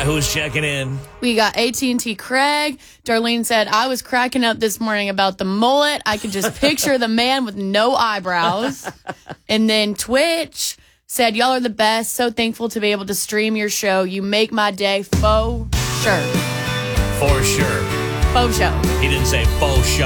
who's checking in? We got AT&T Craig. Darlene said, I was cracking up this morning about the mullet. I could just picture the man with no eyebrows. And then Twitch said, y'all are the best. So thankful to be able to stream your show. You make my day faux sure. For sure. Faux show. He didn't say faux show.